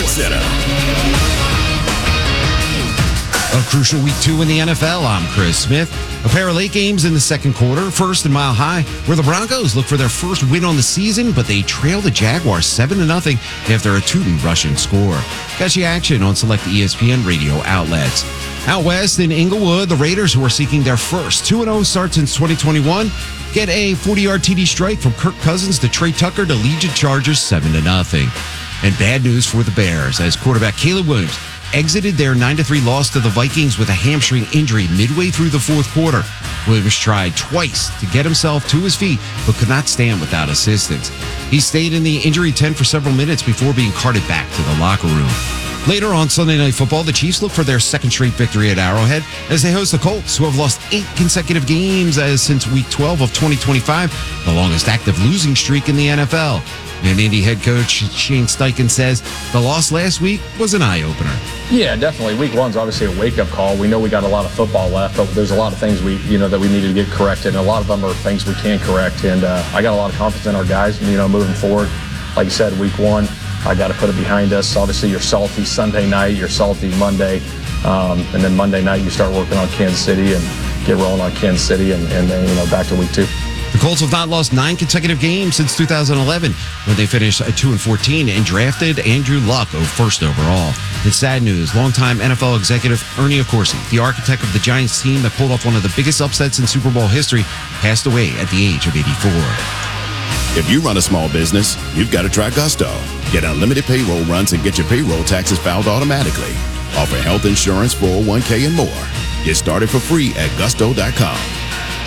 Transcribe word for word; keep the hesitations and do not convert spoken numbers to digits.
Center. A crucial week two in the N F L. I'm Chris Smith. A pair of late games in the second quarter. First and Mile High, where the Broncos look for their first win on the season, but they trail the Jaguars seven to nothing after a Tootin rushing score. Catch the action on select E S P N radio outlets. Out west in Inglewood, the Raiders, who are seeking their first two and oh start since twenty twenty-one, get a forty-yard T D strike from Kirk Cousins to Trey Tucker to lead the Chargers seven to nothing. And bad news for the Bears, as quarterback Caleb Williams exited their nine to three loss to the Vikings with a hamstring injury midway through the fourth quarter. Williams tried twice to get himself to his feet, but could not stand without assistance. He stayed in the injury tent for several minutes before being carted back to the locker room. Later on Sunday Night Football, the Chiefs look for their second straight victory at Arrowhead as they host the Colts, who have lost eight consecutive games as since Week twelve of twenty twenty-five, the longest active losing streak in the N F L. And Indy head coach Shane Steichen says the loss last week was an eye-opener. Yeah, definitely. Week one's obviously a wake-up call. We know we got a lot of football left, but there's a lot of things we, you know, that we needed to get corrected, and a lot of them are things we can correct. And uh, I got a lot of confidence in our guys, you know, moving forward. Like you said, week one, I got to put it behind us. Obviously, you're salty Sunday night, you're salty Monday, um, and then Monday night you start working on Kansas City and get rolling on Kansas City, and, and then you know back to week two. The Colts have not lost nine consecutive games since two thousand eleven, when they finished at two and fourteen and drafted Andrew Luck first overall. In sad news, longtime N F L executive Ernie Accorsi, the architect of the Giants team that pulled off one of the biggest upsets in Super Bowl history, passed away at the age of eighty-four. If you run a small business, you've got to try Gusto. Get unlimited payroll runs and get your payroll taxes filed automatically. Offer health insurance, four oh one k, and more. Get started for free at gusto dot com.